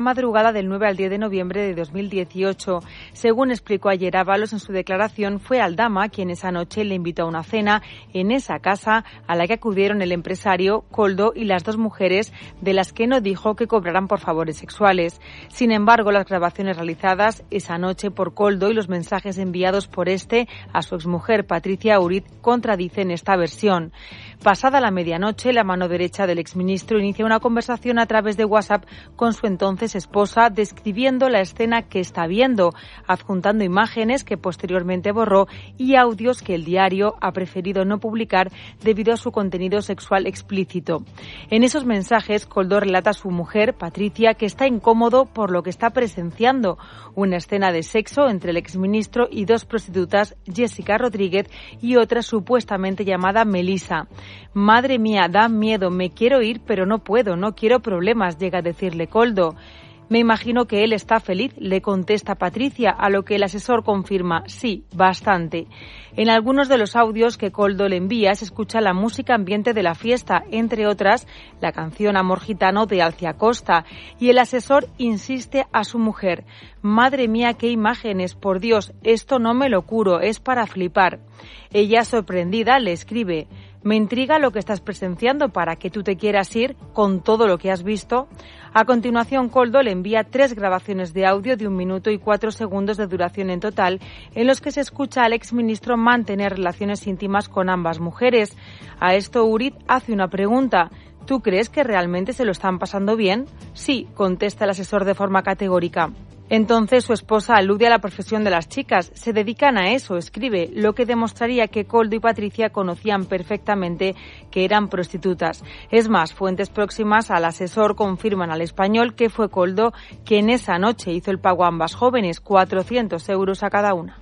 madrugada del 9 al 10 de noviembre de 2018. Según explicó ayer Ábalos en su declaración, fue Aldama quien esa noche le invitó a una cena en esa casa a la que acudieron el empresario, Koldo y las dos mujeres, de las que no dijo que cobraran por favores sexuales. Sin embargo, las grabaciones realizadas esa noche por Koldo y los mensajes enviados por este a su exmujer Patricia Uriz contradicen esta versión. Pasada la medianoche, la mano derecha del exministro inicia una conversación a través de WhatsApp con su entonces esposa, describiendo la escena que está viendo, adjuntando imágenes que posteriormente borró y audios que el diario ha preferido no publicar debido a su contenido sexual explícito. En esos mensajes, Koldo relata a su mujer, Patricia, que está incómodo por lo que está presenciando, una escena de sexo entre el exministro y dos prostitutas, Jessica Rodríguez y otra supuestamente llamada Melissa. Madre mía, da miedo, me quiero ir pero no puedo, no quiero problemas, llega a decirle Koldo. Me imagino que él está feliz, le contesta Patricia, a lo que el asesor confirma, sí, bastante. En algunos de los audios que Koldo le envía se escucha la música ambiente de la fiesta, entre otras la canción Amor Gitano de Alcia Costa, y el asesor insiste a su mujer, madre mía, qué imágenes, por Dios, esto no me lo curo, es para flipar. Ella, sorprendida, le escribe, me intriga lo que estás presenciando para que tú te quieras ir con todo lo que has visto. A continuación, Koldo le envía 3 grabaciones de audio de 1 minuto y 4 segundos de duración en total, en los que se escucha al exministro mantener relaciones íntimas con ambas mujeres. A esto Uriz hace una pregunta. ¿Tú crees que realmente se lo están pasando bien? Sí, contesta el asesor de forma categórica. Entonces su esposa alude a la profesión de las chicas. Se dedican a eso, escribe, lo que demostraría que Koldo y Patricia conocían perfectamente que eran prostitutas. Es más, fuentes próximas al asesor confirman al Español que fue Koldo quien esa noche hizo el pago a ambas jóvenes, 400 euros a cada una.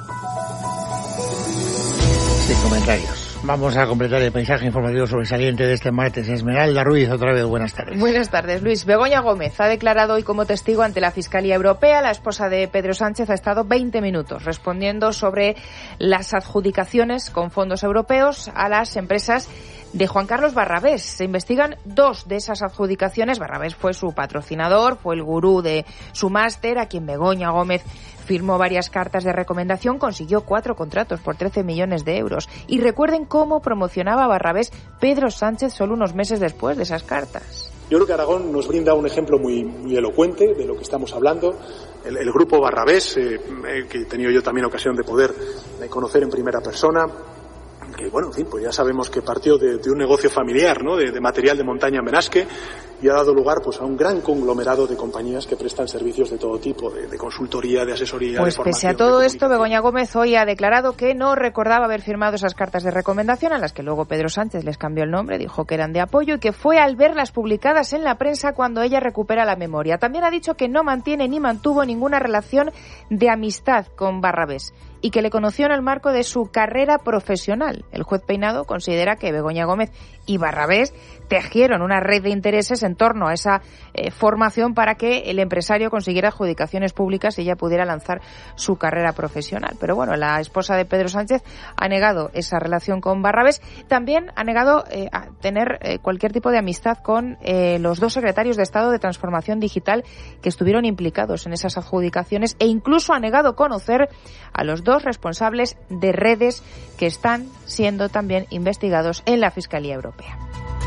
Sin comentarios. Vamos a completar el paisaje informativo sobresaliente de este martes. Esmeralda Ruiz, otra vez, buenas tardes. Buenas tardes, Luis. Begoña Gómez ha declarado hoy como testigo ante la Fiscalía Europea. La esposa de Pedro Sánchez ha estado 20 minutos respondiendo sobre las adjudicaciones con fondos europeos a las empresas de Juan Carlos Barrabés. Se investigan 2 de esas adjudicaciones. Barrabés fue su patrocinador, fue el gurú de su máster, a quien Begoña Gómez firmó varias cartas de recomendación, consiguió 4 contratos por 13 millones de euros. Y recuerden cómo promocionaba Barrabés Pedro Sánchez solo unos meses después de esas cartas. Yo creo que Aragón nos brinda un ejemplo muy elocuente de lo que estamos hablando. El grupo Barrabés, que he tenido yo también ocasión de poder conocer en primera persona, que bueno, en fin, pues ya sabemos que partió de un negocio familiar, ¿no? De material de montaña en Benasque, y ha dado lugar pues a un gran conglomerado de compañías que prestan servicios de todo tipo, de consultoría, de asesoría, pues de formación. Pese a todo esto, Begoña Gómez hoy ha declarado que no recordaba haber firmado esas cartas de recomendación, a las que luego Pedro Sánchez les cambió el nombre, dijo que eran de apoyo, y que fue al verlas publicadas en la prensa cuando ella recupera la memoria. También ha dicho que no mantiene ni mantuvo ninguna relación de amistad con Barrabés y que le conoció en el marco de su carrera profesional. El juez Peinado considera que Begoña Gómez y Barrabés tejieron una red de intereses en torno a esa formación para que el empresario consiguiera adjudicaciones públicas y ella pudiera lanzar su carrera profesional. Pero bueno, la esposa de Pedro Sánchez ha negado esa relación con Barrabés. También ha negado a tener cualquier tipo de amistad con los 2 secretarios de Estado de Transformación Digital que estuvieron implicados en esas adjudicaciones, e incluso ha negado conocer a los 2 responsables de redes que están siendo también investigados en la Fiscalía Europea.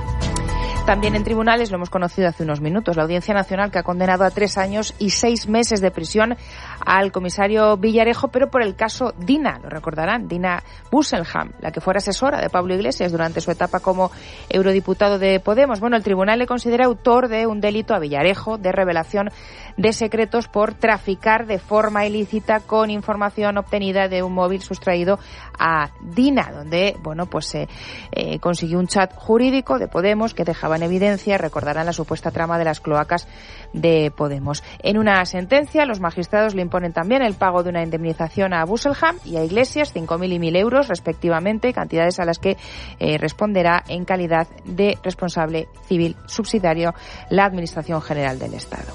También en tribunales, lo hemos conocido hace unos minutos, la Audiencia Nacional, que ha condenado a 3 años y 6 meses de prisión al comisario Villarejo, pero por el caso Dina, lo recordarán, Dina Busselham, la que fuera asesora de Pablo Iglesias durante su etapa como eurodiputado de Podemos. Bueno, el tribunal le considera autor de un delito a Villarejo de revelación de secretos por traficar de forma ilícita con información obtenida de un móvil sustraído a Dina, donde, bueno, pues se consiguió un chat jurídico de Podemos que dejaba en evidencia, recordarán, la supuesta trama de las cloacas de Podemos. En una sentencia, los magistrados le imponen también el pago de una indemnización a Busselham y a Iglesias, 5.000 y 1.000 euros respectivamente, cantidades a las que responderá en calidad de responsable civil subsidiario la Administración General del Estado.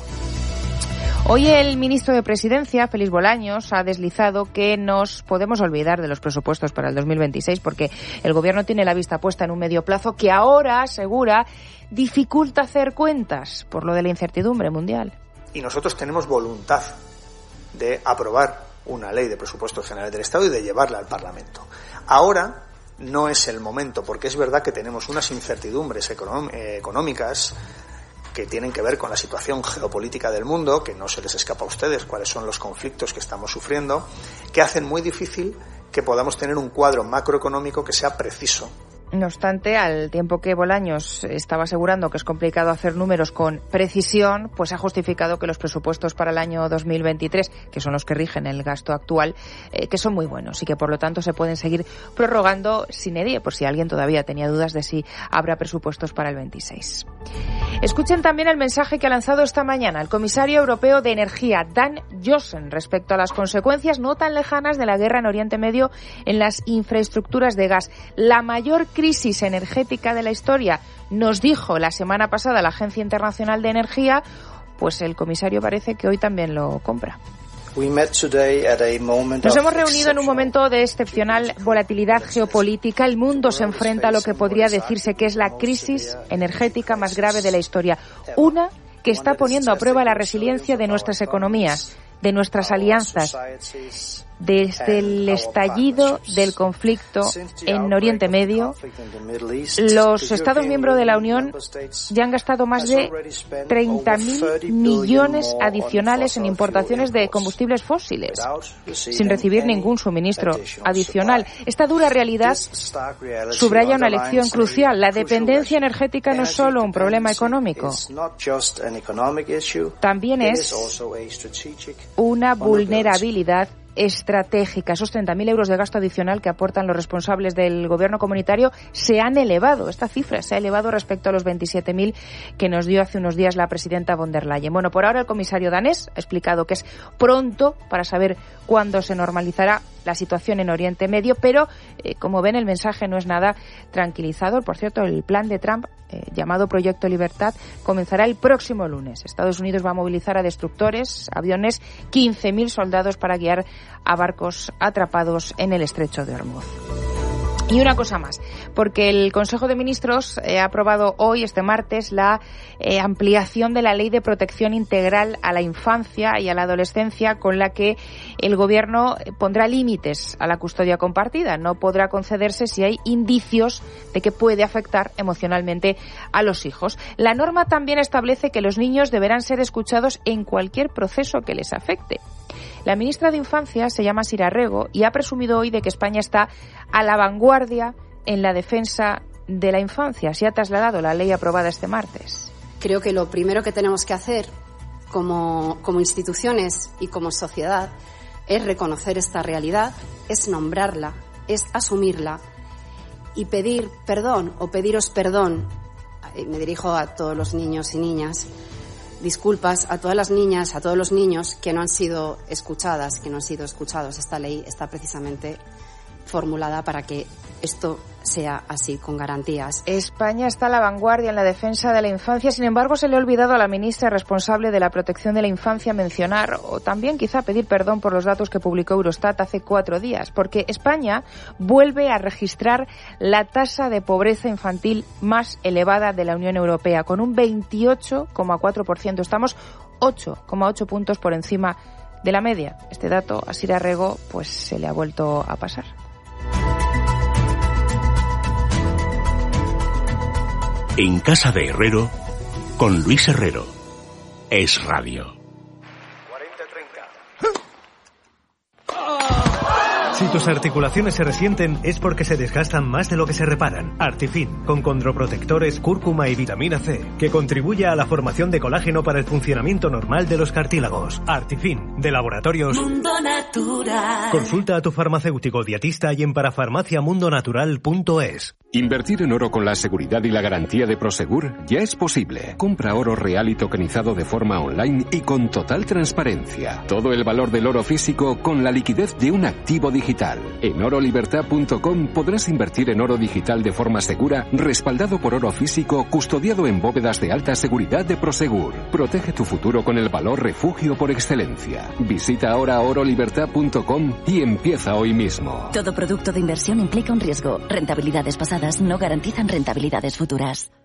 Hoy el ministro de Presidencia, Félix Bolaños, ha deslizado que nos podemos olvidar de los presupuestos para el 2026 porque el Gobierno tiene la vista puesta en un medio plazo que ahora, asegura, dificulta hacer cuentas por lo de la incertidumbre mundial. y nosotros tenemos voluntad de aprobar una ley de presupuestos generales del Estado y de llevarla al Parlamento. Ahora no es el momento, porque es verdad que tenemos unas incertidumbres económicas que tienen que ver con la situación geopolítica del mundo, que no se les escapa a ustedes cuáles son los conflictos que estamos sufriendo, que hacen muy difícil que podamos tener un cuadro macroeconómico que sea preciso. No obstante, al tiempo que Bolaños estaba asegurando que es complicado hacer números con precisión, pues ha justificado que los presupuestos para el año 2023, que son los que rigen el gasto actual, que son muy buenos y que por lo tanto se pueden seguir prorrogando sin edie, por si alguien todavía tenía dudas de si habrá presupuestos para el 26. Escuchen también el mensaje que ha lanzado esta mañana el comisario europeo de Energía, Dan Jossen, respecto a las consecuencias no tan lejanas de la guerra en Oriente Medio en las infraestructuras de gas. La mayor crisis energética de la historia, nos dijo la semana pasada la Agencia Internacional de Energía, pues el comisario parece que hoy también lo compra. Nos hemos reunido en un momento de excepcional volatilidad geopolítica. El mundo se enfrenta a lo que podría decirse que es la crisis energética más grave de la historia. Una que está poniendo a prueba la resiliencia de nuestras economías, de nuestras alianzas. Desde el estallido del conflicto en Oriente Medio, los Estados miembros de la Unión ya han gastado más de 30.000 millones adicionales en importaciones de combustibles fósiles, sin recibir ningún suministro adicional. Esta dura realidad subraya una lección crucial. La dependencia energética no es solo un problema económico, también es una vulnerabilidad estratégica. Esos 30.000 euros de gasto adicional que aportan los responsables del gobierno comunitario se han elevado. Esta cifra se ha elevado respecto a los 27.000 que nos dio hace unos días la presidenta von der Leyen. Bueno, por ahora el comisario danés ha explicado que es pronto para saber cuándo se normalizará la situación en Oriente Medio, pero como ven, el mensaje no es nada tranquilizador. Por cierto, el plan de Trump, llamado Proyecto Libertad, comenzará el próximo lunes. Estados Unidos va a movilizar a destructores, aviones, 15.000 soldados para guiar a barcos atrapados en el estrecho de Hormuz. Y una cosa más, porque el Consejo de Ministros ha aprobado hoy, este martes, la ampliación de la Ley de Protección Integral a la Infancia y a la Adolescencia, con la que el Gobierno pondrá límites a la custodia compartida. No podrá concederse si hay indicios de que puede afectar emocionalmente a los hijos. La norma también establece que los niños deberán ser escuchados en cualquier proceso que les afecte. La ministra de Infancia se llama Sira Rego y ha presumido hoy de que España está a la vanguardia en la defensa de la infancia. Se ha trasladado la ley aprobada este martes. Creo que lo primero que tenemos que hacer como instituciones y como sociedad es reconocer esta realidad, es nombrarla, es asumirla y pedir perdón o pediros perdón. Me dirijo a todos los niños y niñas. Disculpas a todas las niñas, a todos los niños que no han sido escuchadas, que no han sido escuchados. Esta ley está precisamente formulada para que esto sea así, con garantías. España está a la vanguardia en la defensa de la infancia. Sin embargo, se le ha olvidado a la ministra responsable de la protección de la infancia mencionar, o también quizá pedir perdón por los datos que publicó Eurostat hace 4 días, porque España vuelve a registrar la tasa de pobreza infantil más elevada de la Unión Europea, con un 28,4%. Estamos 8,8 puntos por encima de la media. Este dato a Sira Rego pues se le ha vuelto a pasar. En Casa de Herrero, con Luis Herrero. Es Radio. 40-30. Si tus articulaciones se resienten es porque se desgastan más de lo que se reparan. Artifin, con condroprotectores, cúrcuma y vitamina C, que contribuye a la formación de colágeno para el funcionamiento normal de los cartílagos. Artifin, de Laboratorios Mundo Natural. Consulta a tu farmacéutico dietista y en parafarmaciamundonatural.es. Invertir en oro con la seguridad y la garantía de Prosegur ya es posible. Compra oro real y tokenizado de forma online y con total transparencia. Todo el valor del oro físico con la liquidez de un activo digital. En orolibertad.com podrás invertir en oro digital de forma segura, respaldado por oro físico, custodiado en bóvedas de alta seguridad de Prosegur. Protege tu futuro con el valor refugio por excelencia. Visita ahora orolibertad.com y empieza hoy mismo. Todo producto de inversión implica un riesgo. Rentabilidades pasadas no garantizan rentabilidades futuras.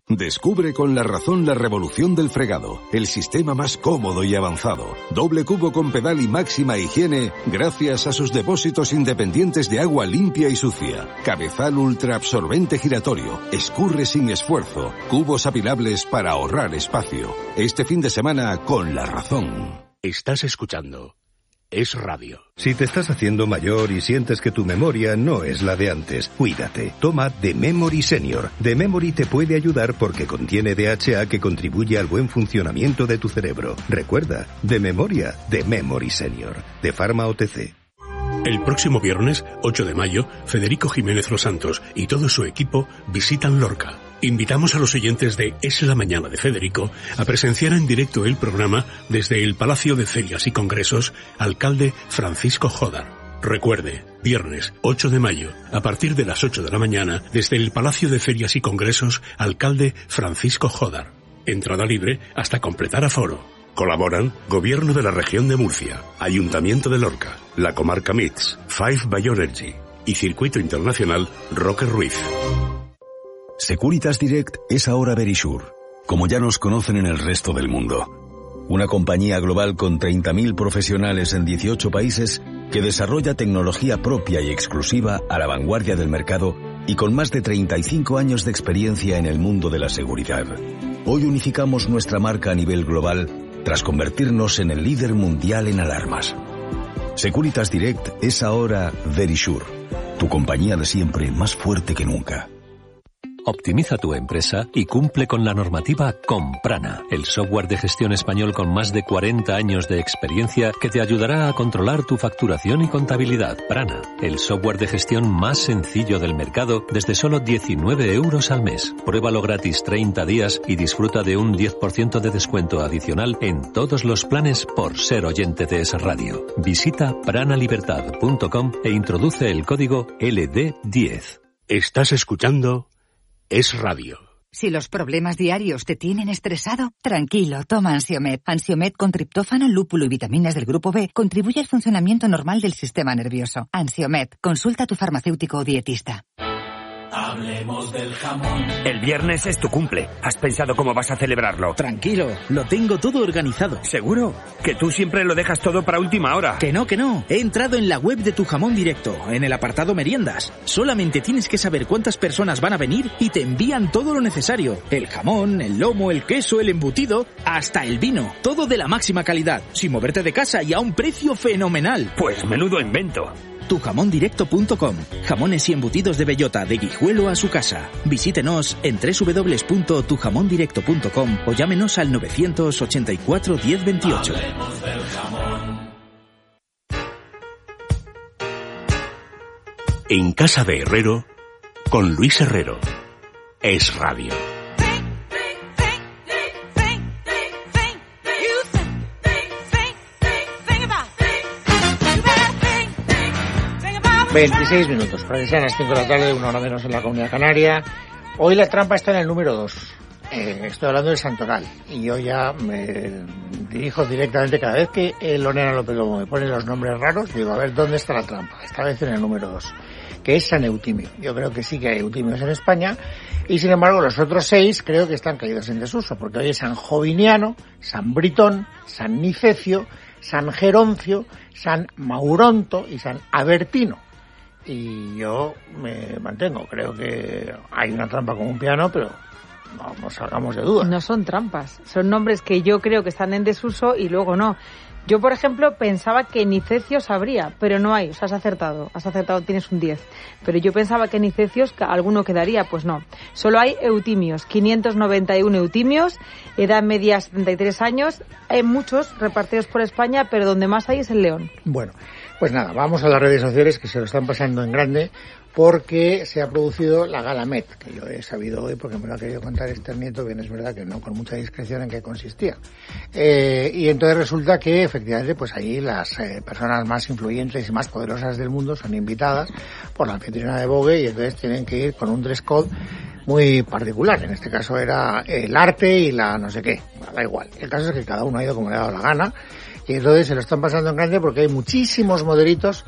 Descubre con La Razón la revolución del fregado, el sistema más cómodo y avanzado. Doble cubo con pedal y máxima higiene gracias a sus depósitos independientes de agua limpia y sucia. Cabezal ultra absorbente giratorio, escurre sin esfuerzo, cubos apilables para ahorrar espacio. Este fin de semana con La Razón. Estás escuchando Es Radio. Si te estás haciendo mayor y sientes que tu memoria no es la de antes, cuídate. Toma The Memory Senior. The Memory te puede ayudar porque contiene DHA que contribuye al buen funcionamiento de tu cerebro. Recuerda, de memoria, The Memory Senior. De Pharma OTC. El próximo viernes, 8 de mayo, Federico Jiménez Los Santos y todo su equipo visitan Lorca. Invitamos a los oyentes de Es la Mañana de Federico a presenciar en directo el programa desde el Palacio de Ferias y Congresos, alcalde Francisco Jodar. Recuerde, viernes 8 de mayo, a partir de las 8 de la mañana, desde el Palacio de Ferias y Congresos, alcalde Francisco Jodar. Entrada libre hasta completar aforo. Colaboran Gobierno de la Región de Murcia, Ayuntamiento de Lorca, la Comarca MITS, Five Bioenergy y Circuito Internacional Roque Ruiz. Securitas Direct es ahora Verisure, como ya nos conocen en el resto del mundo. Una compañía global con 30.000 profesionales en 18 países que desarrolla tecnología propia y exclusiva a la vanguardia del mercado y con más de 35 años de experiencia en el mundo de la seguridad. Hoy unificamos nuestra marca a nivel global tras convertirnos en el líder mundial en alarmas. Securitas Direct es ahora Verisure, tu compañía de siempre más fuerte que nunca. Optimiza tu empresa y cumple con la normativa con Prana, el software de gestión español con más de 40 años de experiencia que te ayudará a controlar tu facturación y contabilidad. Prana, el software de gestión más sencillo del mercado desde solo 19 euros al mes. Pruébalo gratis 30 días y disfruta de un 10% de descuento adicional en todos los planes por ser oyente de Es Radio. Visita pranalibertad.com e introduce el código LD10. Estás escuchando Es Radio. Si los problemas diarios te tienen estresado, tranquilo, toma Ansiomed. Ansiomed con triptófano, lúpulo y vitaminas del grupo B contribuye al funcionamiento normal del sistema nervioso. Ansiomed, consulta a tu farmacéutico o dietista. Hablemos del jamón. El viernes es tu cumple. ¿Has pensado cómo vas a celebrarlo? Tranquilo, lo tengo todo organizado. ¿Seguro? Que tú siempre lo dejas todo para última hora. Que no. He entrado en la web de Tu Jamón Directo, en el apartado meriendas. Solamente tienes que saber cuántas personas van a venir y te envían todo lo necesario. El jamón, el lomo, el queso, el embutido, hasta el vino. Todo de la máxima calidad, sin moverte de casa y a un precio fenomenal. Pues menudo invento. Tujamondirecto.com. Jamones y embutidos de bellota de Guijuelo a su casa. Visítenos en www.tujamondirecto.com o llámenos al 984 1028. Hablemos del jamón. En Casa de Herrero, con Luis Herrero. Es Radio. ...26 para que sean las 5 de la tarde, 1 hora menos en la Comunidad Canaria. Hoy la trampa está en el número 2. Estoy hablando del Santoral. Y yo ya me dirijo directamente, cada vez que Lorena López Lobo me pone los nombres raros, digo, a ver, ¿dónde está la trampa? Esta vez en el número 2, que es San Eutimio. Yo creo que sí que hay eutimios en España, y sin embargo los otros 6 creo que están caídos en desuso, porque hoy es San Joviniano, San Britón, San Nicecio, San Geroncio, San Mauronto y San Abertino. Y yo me mantengo, creo que hay una trampa con un piano, pero no nos hagamos de dudas. No son trampas, son nombres que yo creo que están en desuso y luego no. Yo, por ejemplo, pensaba que Nicecios habría, pero no hay. O sea, has acertado, tienes un 10. Pero yo pensaba que Nicecios alguno quedaría, pues no. Solo hay eutimios, 591 eutimios, edad media 73 años. Hay muchos repartidos por España, pero donde más hay es en León. Bueno, pues nada, vamos a las redes sociales que se lo están pasando en grande, porque se ha producido la Gala Met, que yo he sabido hoy porque me lo ha querido contar Esther Nieto, bien es verdad que no con mucha discreción en qué consistía. Y entonces resulta que efectivamente pues ahí las personas más influyentes y más poderosas del mundo son invitadas por la anfitriona de Vogue, y entonces tienen que ir con un dress code muy particular. En este caso era el arte y la no sé qué, da igual. El caso es que cada uno ha ido como le ha dado la gana, y entonces se lo están pasando en grande porque hay muchísimos modelitos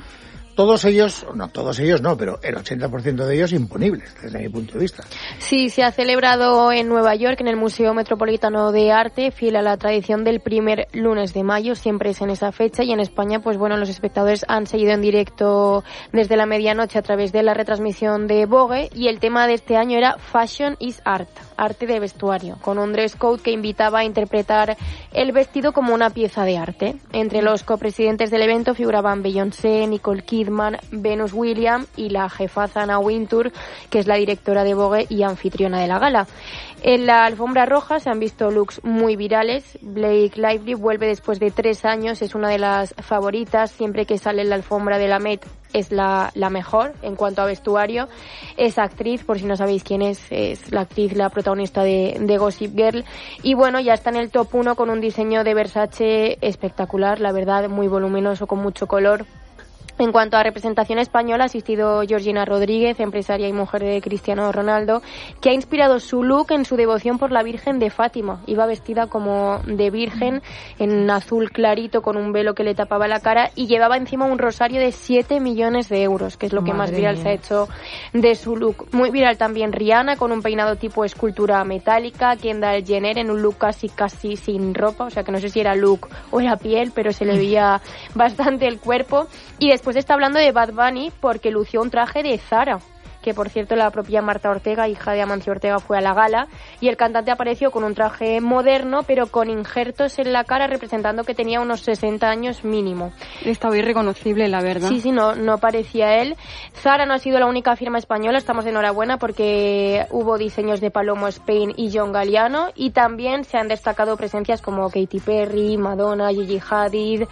todos ellos no, pero el 80% de ellos imponibles, desde mi punto de vista. Sí, se ha celebrado en Nueva York, en el Museo Metropolitano de Arte, fiel a la tradición del primer lunes de mayo, siempre es en esa fecha, y en España, pues bueno, los espectadores han seguido en directo desde la medianoche a través de la retransmisión de Vogue, y el tema de este año era Fashion is Art, arte de vestuario, con un dress code que invitaba a interpretar el vestido como una pieza de arte. Entre los copresidentes del evento figuraban Beyoncé, Nicole Kidman, Venus Williams y la jefaza Anna Wintour, que es la directora de Vogue y anfitriona de la gala. En la alfombra roja se han visto looks muy virales. Blake Lively vuelve después de 3 años, es una de las favoritas. Siempre que sale en la alfombra de la Met es la mejor en cuanto a vestuario. Es actriz, por si no sabéis quién es la actriz, la protagonista de Gossip Girl. Y bueno, ya está en el top 1 con un diseño de Versace espectacular, la verdad, muy voluminoso, con mucho color. En cuanto a representación española, ha asistido Georgina Rodríguez, empresaria y mujer de Cristiano Ronaldo, que ha inspirado su look en su devoción por la Virgen de Fátima. Iba vestida como de virgen, en azul clarito, con un velo que le tapaba la cara, y llevaba encima un rosario de 7 millones de euros, que es lo que más viral se ha hecho de su look. Muy viral también Rihanna, con un peinado tipo escultura metálica, Kendall Jenner en un look casi sin ropa, o sea que no sé si era look o era piel, pero se le veía bastante el cuerpo. Y después está hablando de Bad Bunny porque lució un traje de Zara, que por cierto la propia Marta Ortega, hija de Amancio Ortega, fue a la gala, y el cantante apareció con un traje moderno pero con injertos en la cara representando que tenía unos 60 años mínimo. Estaba irreconocible, la verdad. Sí, no parecía él. Zara no ha sido la única firma española, estamos de enhorabuena porque hubo diseños de Palomo Spain y John Galliano, y también se han destacado presencias como Katy Perry, Madonna, Gigi Hadid,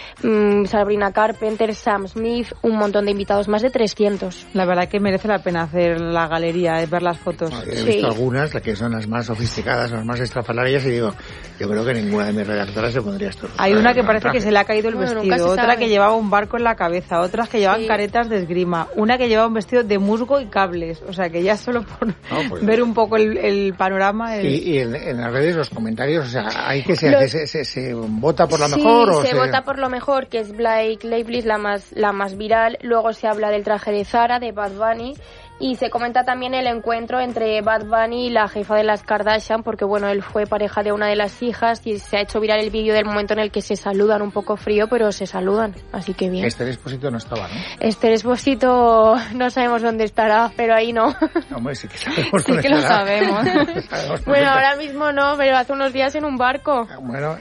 Sabrina Carpenter, Sam Smith, un montón de invitados, más de 300. La verdad que merece la pena hacer la galería, ver las fotos. He visto algunas, las que son las más sofisticadas, las más estrafalarias, y digo, yo creo que ninguna de mis redactoras se pondría esto. Hay una que parece que se le ha caído el vestido, otra que llevaba un barco en la cabeza, otras que llevaban caretas de esgrima, una que llevaba un vestido de musgo y cables, o sea que ya solo por ver un poco el panorama. Y en las redes, los comentarios, o sea, hay que se vota por la mejor, o se vota por lo mejor, que es Blake Lively, la más viral. Luego se habla del traje de Zara, de Bad Bunny, y se comenta también el encuentro entre Bad Bunny y la jefa de las Kardashian, porque bueno, él fue pareja de una de las hijas, y se ha hecho viral el vídeo del momento en el que se saludan, un poco frío, pero se saludan, así que bien. Esther Expósito no estaba, ¿no? Esther Expósito no sabemos dónde estará, pero ahí no. Hombre, sí que sabemos sí que estará. Lo sabemos. Bueno, ahora mismo no, pero hace unos días en un barco. Bueno,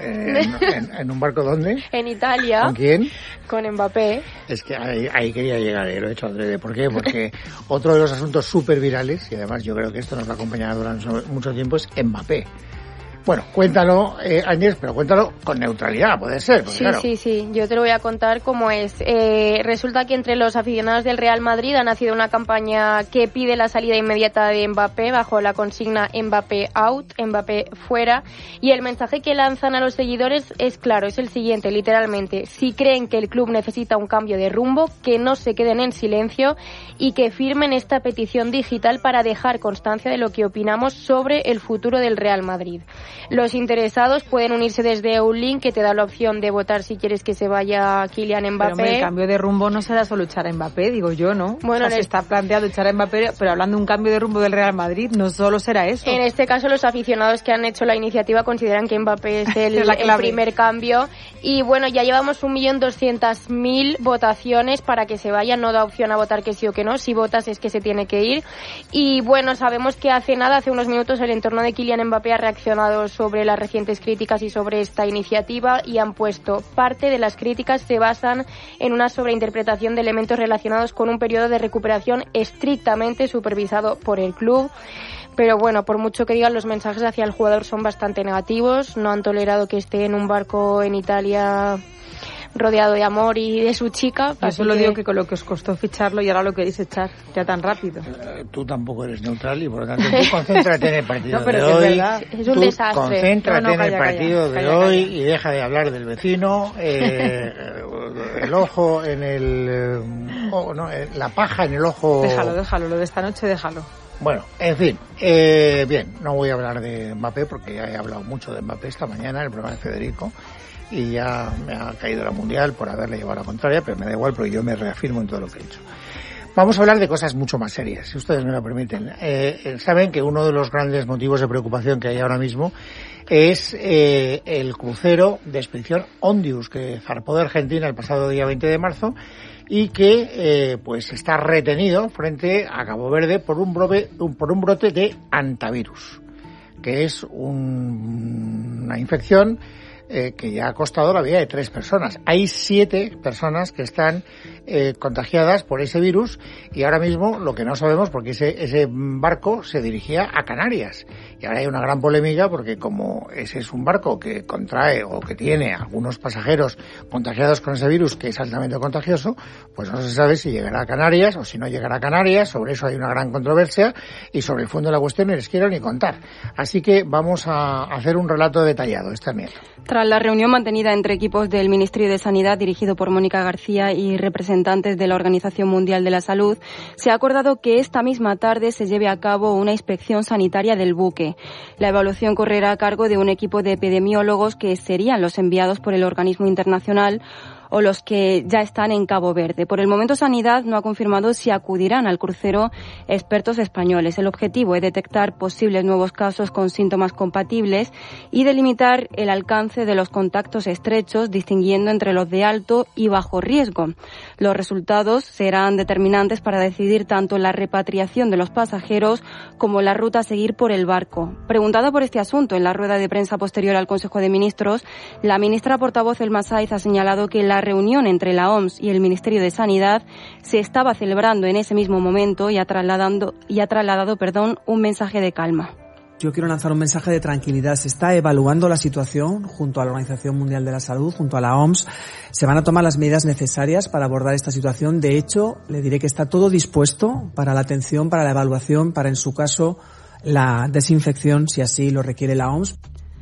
¿en un barco dónde? En Italia. ¿Con quién? Con Mbappé. Es que ahí quería llegar, lo he hecho adrede. ¿Por qué? Porque otro de los asuntos súper virales, y además yo creo que esto nos va a acompañar durante mucho tiempo, es Mbappé. Bueno, cuéntalo, Áñez, pero cuéntalo con neutralidad, puede ser. Sí, claro. sí, yo te lo voy a contar cómo es. Resulta que entre los aficionados del Real Madrid ha nacido una campaña que pide la salida inmediata de Mbappé bajo la consigna Mbappé out, Mbappé fuera, y el mensaje que lanzan a los seguidores es claro, es el siguiente, literalmente: si creen que el club necesita un cambio de rumbo, que no se queden en silencio y que firmen esta petición digital para dejar constancia de lo que opinamos sobre el futuro del Real Madrid. Los interesados pueden unirse desde un link que te da la opción de votar si quieres que se vaya Kylian Mbappé. Pero hombre, el cambio de rumbo no será solo echar a Mbappé, digo yo, ¿no? Bueno, se está planteando echar a Mbappé, pero hablando de un cambio de rumbo del Real Madrid, no solo será eso. En este caso, los aficionados que han hecho la iniciativa consideran que Mbappé es el primer cambio. Y bueno, ya llevamos 1.200.000 votaciones para que se vaya. No da opción a votar que sí o que no. Si votas es que se tiene que ir. Y bueno, sabemos que hace unos minutos, el entorno de Kylian Mbappé ha reaccionado sobre las recientes críticas y sobre esta iniciativa, y han puesto: parte de las críticas se basan en una sobreinterpretación de elementos relacionados con un periodo de recuperación estrictamente supervisado por el club. Pero bueno, por mucho que digan, los mensajes hacia el jugador son bastante negativos. No han tolerado que esté en un barco en Italia rodeado de amor y de su chica. Yo solo digo que con lo que os costó ficharlo y ahora lo queréis echar ya tan rápido. Tú tampoco eres neutral y por lo tanto tú concéntrate en el partido no, pero de hoy. Es un desastre. Concéntrate en el partido de hoy y deja de hablar del vecino. El ojo en la paja en el ojo. Déjalo, lo de esta noche déjalo. Bueno, en fin, bien, no voy a hablar de Mbappé porque ya he hablado mucho de Mbappé esta mañana en el programa de Federico. y ya me ha caído la mundial por haberle llevado la contraria, pero me da igual porque yo me reafirmo en todo lo que he dicho. Vamos a hablar de cosas mucho más serias, si ustedes me lo permiten. Saben que uno de los grandes motivos de preocupación que hay ahora mismo es el crucero de expedición Ondius, que zarpó de Argentina el pasado día 20 de marzo y que pues está retenido frente a Cabo Verde por un brote de hantavirus, que es una infección que ya ha costado la vida de 3 personas. Hay 7 personas que están contagiadas por ese virus y ahora mismo lo que no sabemos, porque ese barco se dirigía a Canarias y ahora hay una gran polémica porque como ese es un barco que contrae o que tiene algunos pasajeros contagiados con ese virus que es altamente contagioso, pues no se sabe si llegará a Canarias o si no llegará a Canarias. Sobre eso hay una gran controversia y sobre el fondo de la cuestión no les quiero ni contar. Así que vamos a hacer un relato detallado. Tras la reunión mantenida entre equipos del Ministerio de Sanidad, dirigido por Mónica García, y representantes de la Organización Mundial de la Salud, se ha acordado que esta misma tarde se lleve a cabo una inspección sanitaria del buque. La evaluación correrá a cargo de un equipo de epidemiólogos que serían los enviados por el organismo internacional o los que ya están en Cabo Verde. Por el momento, Sanidad no ha confirmado si acudirán al crucero expertos españoles. El objetivo es detectar posibles nuevos casos con síntomas compatibles y delimitar el alcance de los contactos estrechos, distinguiendo entre los de alto y bajo riesgo. Los resultados serán determinantes para decidir tanto la repatriación de los pasajeros como la ruta a seguir por el barco. Preguntada por este asunto en la rueda de prensa posterior al Consejo de Ministros, la ministra portavoz Elma Sáiz ha señalado que la reunión entre la OMS y el Ministerio de Sanidad se estaba celebrando en ese mismo momento y ha trasladado un mensaje de calma. Yo quiero lanzar un mensaje de tranquilidad. Se está evaluando la situación junto a la Organización Mundial de la Salud, junto a la OMS. Se van a tomar las medidas necesarias para abordar esta situación. De hecho, le diré que está todo dispuesto para la atención, para la evaluación, para, en su caso, la desinfección, si así lo requiere la OMS.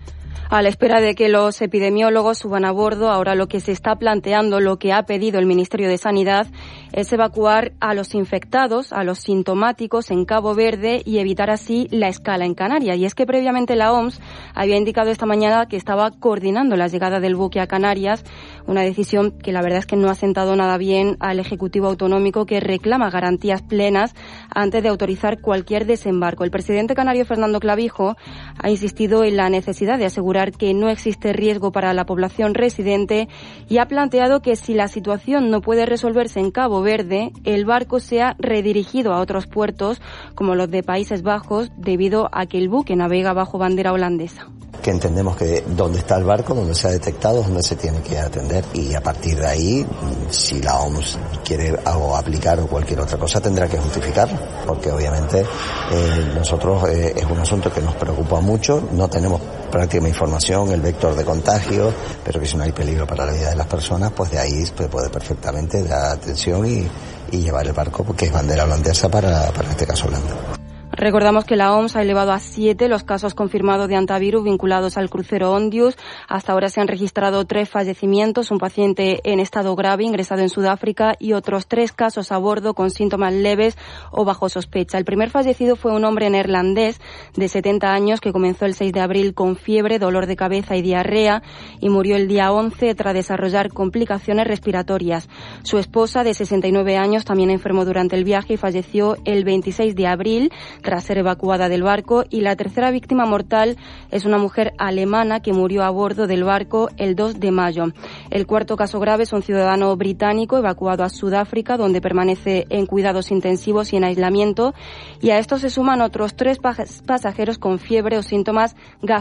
A la espera de que los epidemiólogos suban a bordo, ahora lo que se está planteando, lo que ha pedido el Ministerio de Sanidad, es evacuar a los infectados, a los sintomáticos en Cabo Verde y evitar así la escala en Canarias. Y es que previamente la OMS había indicado esta mañana que estaba coordinando la llegada del buque a Canarias, una decisión que la verdad es que no ha sentado nada bien al Ejecutivo Autonómico, que reclama garantías plenas antes de autorizar cualquier desembarco. El presidente canario Fernando Clavijo ha insistido en la necesidad de asegurar que no existe riesgo para la población residente y ha planteado que si la situación no puede resolverse en Cabo Verde, el barco sea redirigido a otros puertos como los de Países Bajos, debido a que el buque navega bajo bandera holandesa. Que entendemos que donde está el barco, donde se ha detectado, es donde se tiene que atender, y a partir de ahí, si la OMS quiere algo aplicar o cualquier otra cosa, tendrá que justificarlo, porque obviamente nosotros es un asunto que nos preocupa mucho. No tenemos prácticamente información, el vector de contagio, pero que si no hay peligro para la vida de las personas, pues de ahí se puede perfectamente dar atención y llevar el barco, porque es bandera holandesa para este caso Holanda. Recordamos que la OMS ha elevado a 7 los casos confirmados de hantavirus vinculados al crucero Ondius. Hasta ahora se han registrado 3 fallecimientos, un paciente en estado grave ingresado en Sudáfrica y otros 3 casos a bordo con síntomas leves o bajo sospecha. El primer fallecido fue un hombre neerlandés de 70 años que comenzó el 6 de abril con fiebre, dolor de cabeza y diarrea y murió el día 11 tras desarrollar complicaciones respiratorias. Su esposa, de 69 años, también enfermó durante el viaje y falleció el 26 de abril tras ser evacuada del barco, y la tercera víctima mortal es una mujer alemana que murió a bordo del barco el 2 de mayo. El cuarto caso grave es un ciudadano británico evacuado a Sudáfrica, donde permanece en cuidados intensivos y en aislamiento, y a esto se suman otros 3 pasajeros con fiebre o síntomas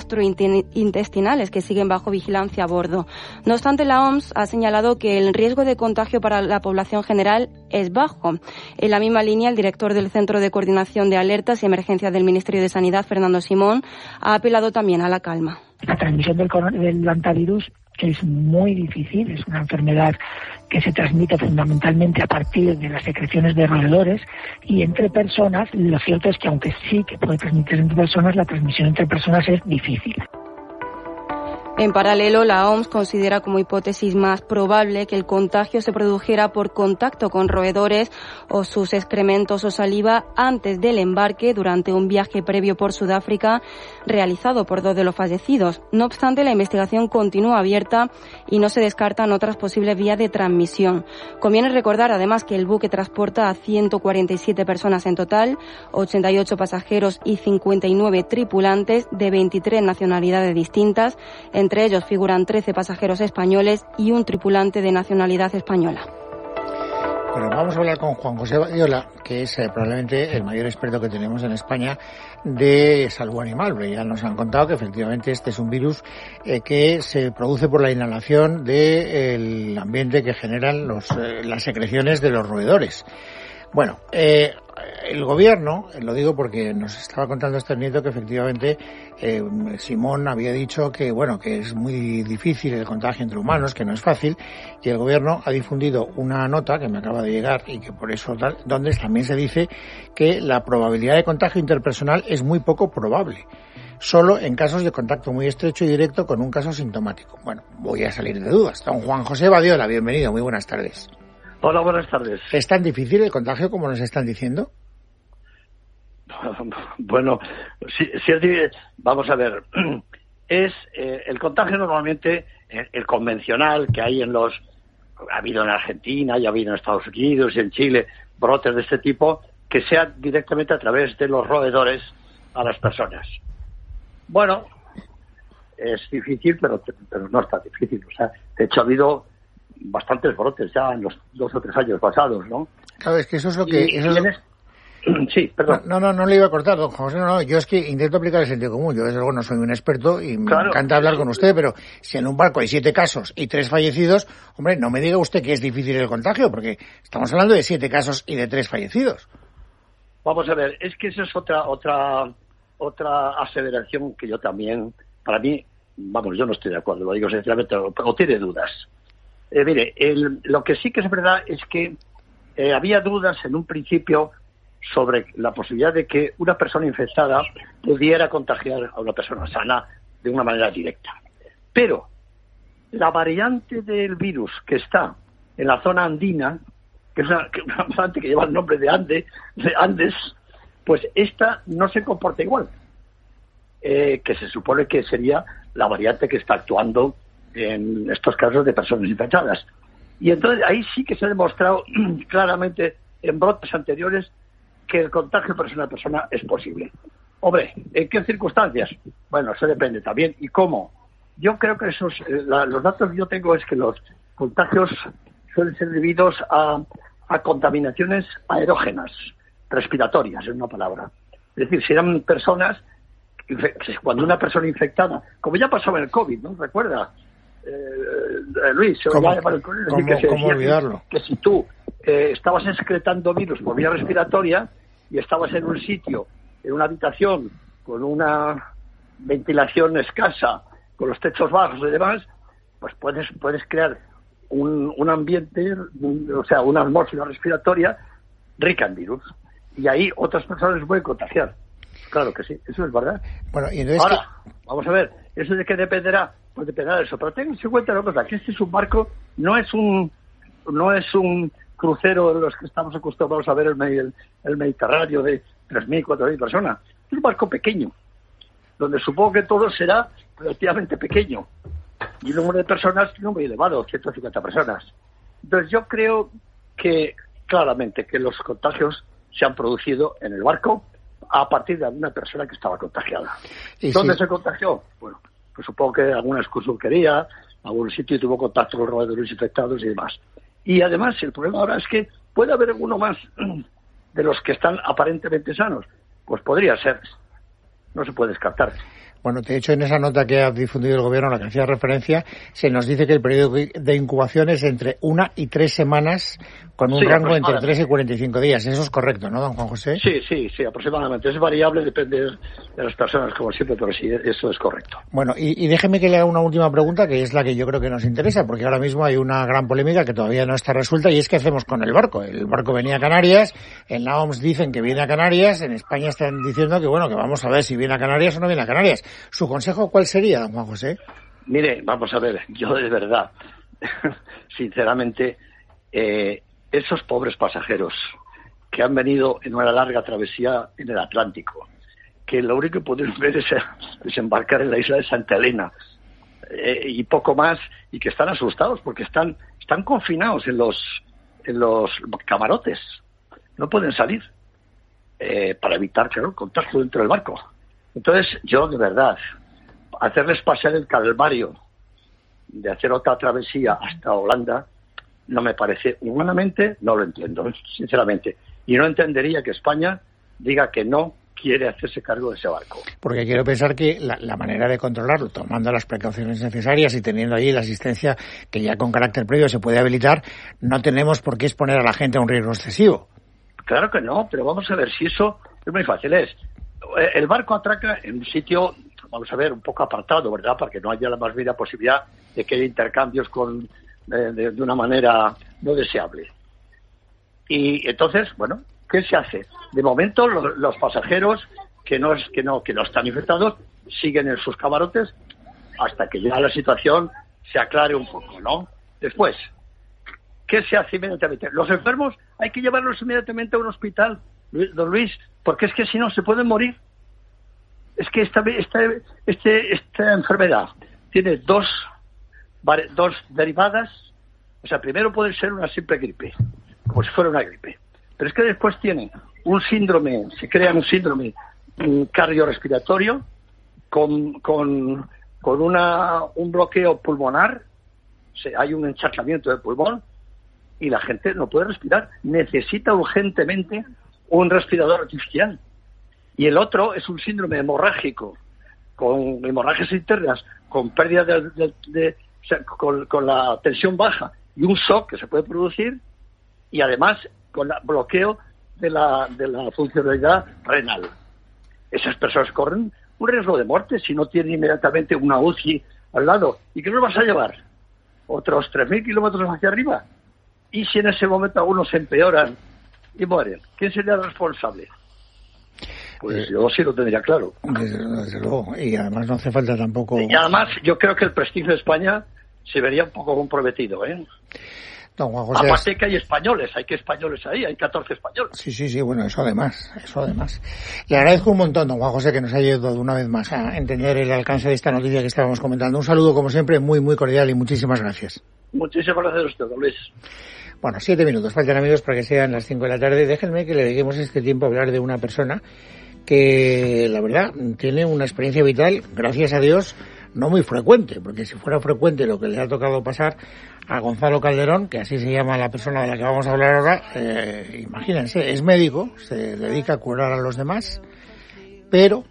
gastrointestinales que siguen bajo vigilancia a bordo. No obstante, la OMS ha señalado que el riesgo de contagio para la población general es bajo. En la misma línea, el director del Centro de Coordinación de Alertas y Emergencias del Ministerio de Sanidad, Fernando Simón, ha apelado también a la calma. La transmisión del hantavirus es muy difícil, es una enfermedad que se transmite fundamentalmente a partir de las secreciones de roedores y entre personas. Lo cierto es que aunque sí que puede transmitirse entre personas, la transmisión entre personas es difícil. En paralelo, la OMS considera como hipótesis más probable que el contagio se produjera por contacto con roedores o sus excrementos o saliva antes del embarque durante un viaje previo por Sudáfrica realizado por 2 de los fallecidos. No obstante, la investigación continúa abierta y no se descartan otras posibles vías de transmisión. Conviene recordar además que el buque transporta a 147 personas en total, 88 pasajeros y 59 tripulantes de 23 nacionalidades distintas. Entre ellos figuran 13 pasajeros españoles y un tripulante de nacionalidad española. Bueno, vamos a hablar con Juan José Badiola, que es probablemente el mayor experto que tenemos en España de salud animal. Porque ya nos han contado que efectivamente este es un virus que se produce por la inhalación del ambiente que generan las secreciones de los roedores. Bueno, el gobierno, lo digo porque nos estaba contando este nieto que efectivamente Simón había dicho que bueno, que es muy difícil el contagio entre humanos, que no es fácil, y el gobierno ha difundido una nota que me acaba de llegar y que por eso donde también se dice que la probabilidad de contagio interpersonal es muy poco probable, solo en casos de contacto muy estrecho y directo con un caso sintomático. Bueno, voy a salir de dudas. Don Juan José Badiola, bienvenido, muy buenas tardes. Hola, buenas tardes. ¿Es tan difícil el contagio como nos están diciendo? Bueno, sí, vamos a ver. Es el contagio normalmente, el convencional que hay ha habido en Argentina, y ha habido en Estados Unidos y en Chile, brotes de este tipo, que sea directamente a través de los roedores a las personas. Bueno, es difícil, pero no es tan difícil. O sea, de hecho ha habido bastantes brotes ya en los 2 o 3 años pasados, ¿no? Claro, es que eso es lo que... Sí, perdón. No le iba a cortar, don José, no, yo es que intento aplicar el sentido común, yo desde luego no soy un experto y me encanta hablar con usted, pero si en un barco hay 7 casos y 3 fallecidos, hombre, no me diga usted que es difícil el contagio, porque estamos hablando de 7 casos y de 3 fallecidos. Vamos a ver, es que esa es otra aseveración que yo también, para mí, vamos, yo no estoy de acuerdo, lo digo sinceramente, o tiene dudas. Mire, lo que sí que es verdad es que había dudas en un principio sobre la posibilidad de que una persona infectada pudiera contagiar a una persona sana de una manera directa. Pero la variante del virus que está en la zona andina, que es una variante que lleva el nombre de Andes, pues esta no se comporta igual, que se supone que sería la variante que está actuando en estos casos de personas infectadas. Y entonces ahí sí que se ha demostrado claramente en brotes anteriores que el contagio persona a persona es posible. Hombre, ¿en qué circunstancias? Bueno, eso depende también. ¿Y cómo? Yo creo que los datos que yo tengo es que los contagios suelen ser debidos a contaminaciones aerógenas, respiratorias, en una palabra. Es decir, si eran personas, cuando una persona infectada, como ya pasaba en el COVID, ¿no? ¿Recuerda? Luis, ¿Cómo olvidarlo? Que si tú estabas excretando virus por vía respiratoria y estabas en un sitio, en una habitación con una ventilación escasa, con los techos bajos y demás, pues puedes crear un ambiente, o sea, una atmósfera respiratoria rica en virus, y ahí otras personas pueden contagiar. Claro que sí, eso es verdad. Bueno, y entonces ahora, vamos a ver, ¿eso de qué dependerá? Pues dependerá de eso, pero tenganse en cuenta una cosa, que este es un barco, no es un crucero de los que estamos acostumbrados a ver el Mediterráneo de 3.000, 4.000 personas. Es un barco pequeño, donde supongo que todo será relativamente pequeño, y el número de personas no muy elevado, 150 personas. Entonces yo creo que claramente que los contagios se han producido en el barco a partir de alguna persona que estaba contagiada. ¿Dónde se contagió? Bueno, pues supongo que alguna excursión algún sitio tuvo contacto con roedores infectados y demás. Y además el problema ahora es que puede haber alguno más de los que están aparentemente sanos. Pues podría ser, no se puede descartar. Bueno, de hecho, en esa nota que ha difundido el gobierno, a la que hacía referencia, se nos dice que el periodo de incubación es entre 1 y 3 semanas, con un rango entre 3 y 45 días. Eso es correcto, ¿no, don Juan José? Sí, aproximadamente. Es variable, depende de las personas, como siempre, pero sí, eso es correcto. Bueno, y déjeme que le haga una última pregunta, que es la que yo creo que nos interesa, porque ahora mismo hay una gran polémica que todavía no está resuelta, y es qué hacemos con el barco. El barco venía a Canarias, en la OMS dicen que viene a Canarias, en España están diciendo que, bueno, que vamos a ver si viene a Canarias o no viene a Canarias. ¿Su consejo cuál sería, don Juan José? Mire, vamos a ver, yo de verdad, sinceramente, esos pobres pasajeros que han venido en una larga travesía en el Atlántico, que lo único que pueden ver es desembarcar en la isla de Santa Elena y poco más, y que están asustados porque están confinados en los camarotes, no pueden salir para evitar, claro, contagio dentro del barco. Entonces, yo de verdad, hacerles pasar el calvario de hacer otra travesía hasta Holanda no me parece, humanamente no lo entiendo, sinceramente, y no entendería que España diga que no quiere hacerse cargo de ese barco. Porque quiero pensar que la manera de controlarlo, tomando las precauciones necesarias y teniendo allí la asistencia que ya con carácter previo se puede habilitar, no tenemos por qué exponer a la gente a un riesgo excesivo. Claro que no, pero vamos a ver si eso es muy fácil. El barco atraca en un sitio, vamos a ver, un poco apartado, ¿verdad? Para que no haya la más mínima posibilidad de que haya intercambios de una manera no deseable. Y entonces, bueno, ¿qué se hace? De momento, los pasajeros que no están infectados siguen en sus camarotes hasta que ya la situación se aclare un poco, ¿no? Después, ¿qué se hace inmediatamente? Los enfermos hay que llevarlos inmediatamente a un hospital, don Luis, porque es que si no se pueden morir. Es que esta enfermedad tiene dos derivadas. O sea, primero puede ser una simple gripe, como si fuera una gripe. Pero es que después tiene se crea un síndrome cardiorrespiratorio con un bloqueo pulmonar, hay un encharcamiento del pulmón y la gente no puede respirar, necesita urgentemente un respirador artificial. Y el otro es un síndrome hemorrágico, con hemorragias internas, con pérdida o sea, con la tensión baja y un shock que se puede producir, y además con el bloqueo de la funcionalidad renal. Esas personas corren un riesgo de muerte si no tienen inmediatamente una UCI al lado. ¿Y qué nos vas a llevar? ¿Otros 3.000 kilómetros hacia arriba? ¿Y si en ese momento algunos se empeoran y mueren? ¿Quién sería el responsable? Pues yo sí lo tendría claro. Desde luego. Y además no hace falta tampoco... Y además yo creo que el prestigio de España se vería un poco comprometido, ¿eh? Don Juan José, aparte que hay españoles ahí, hay 14 españoles. Sí, bueno, eso además. Le agradezco un montón, don Juan José, que nos haya ayudado una vez más a entender el alcance de esta noticia que estábamos comentando. Un saludo, como siempre, muy, muy cordial y muchísimas gracias. Muchísimas gracias a usted, don Luis. Bueno, 7 minutos, faltan, amigos, para que sean las 5 de la tarde. Déjenme que le dediquemos este tiempo a hablar de una persona que, la verdad, tiene una experiencia vital, gracias a Dios, no muy frecuente, porque si fuera frecuente lo que le ha tocado pasar a Gonzalo Calderón, que así se llama la persona de la que vamos a hablar ahora, imagínense, es médico, se dedica a curar a los demás, pero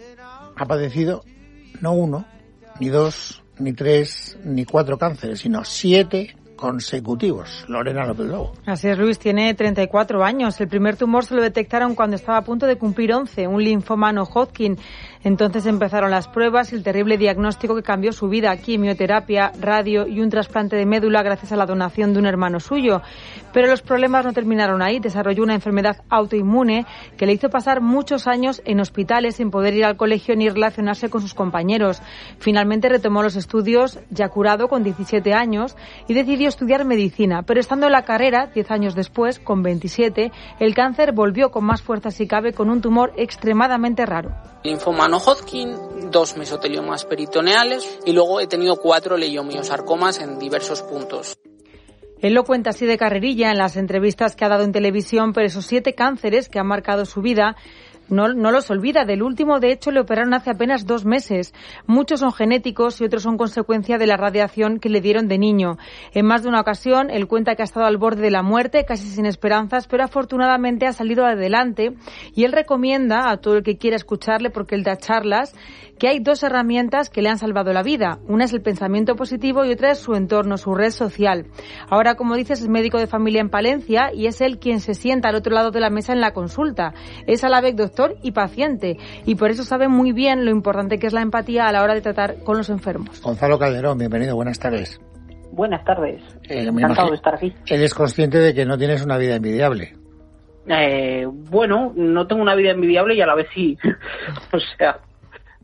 ha padecido no 1, ni 2, ni 3, ni 4 cánceres, sino 7 consecutivos. Lorena López Lobo. Así es, Luis, tiene 34 años. El primer tumor se lo detectaron cuando estaba a punto de cumplir 11, un linfoma no Hodgkin. Entonces empezaron las pruebas y el terrible diagnóstico que cambió su vida: quimioterapia, radio y un trasplante de médula gracias a la donación de un hermano suyo. Pero los problemas no terminaron ahí. Desarrolló una enfermedad autoinmune que le hizo pasar muchos años en hospitales sin poder ir al colegio ni relacionarse con sus compañeros. Finalmente retomó los estudios, ya curado con 17 años, y decidió estudiar medicina. Pero estando en la carrera, 10 años después, con 27, el cáncer volvió con más fuerza si cabe, con un tumor extremadamente raro. Linfoma no Hodgkin, 2 mesoteliomas peritoneales y luego he tenido 4 leiomiosarcomas en diversos puntos. Él lo cuenta así de carrerilla en las entrevistas que ha dado en televisión, pero esos 7 cánceres que han marcado su vida no los olvida. Del último, de hecho, le operaron hace apenas 2 meses. Muchos son genéticos y otros son consecuencia de la radiación que le dieron de niño. En más de una ocasión, él cuenta que ha estado al borde de la muerte, casi sin esperanzas, pero afortunadamente ha salido adelante. Y él recomienda a todo el que quiera escucharle, porque él da charlas, que hay 2 herramientas que le han salvado la vida. Una es el pensamiento positivo y otra es su entorno, su red social. Ahora, como dices, es médico de familia en Palencia y es él quien se sienta al otro lado de la mesa en la consulta. Es a la vez doctor y paciente, y por eso sabe muy bien lo importante que es la empatía a la hora de tratar con los enfermos. Gonzalo Calderón, bienvenido, buenas tardes. Buenas tardes, encantado de estar aquí. ¿Eres consciente de que no tienes una vida envidiable? Bueno, no tengo una vida envidiable y a la vez sí. O sea, es